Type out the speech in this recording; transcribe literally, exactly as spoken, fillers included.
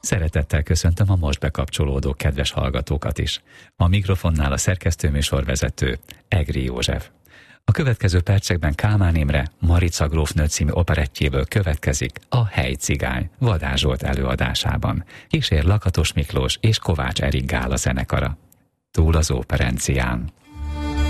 Szeretettel köszöntöm a most bekapcsolódó kedves hallgatókat is. A mikrofonnál a szerkesztőműsorvezető, Egri József. A következő percekben Kálmán Imre, Marica grófnő című operettjéből következik a Helycigány Vadás Zsolt előadásában. Kísér Lakatos Miklós és Kovács Erik Gála zenekara. Túl az óperencián.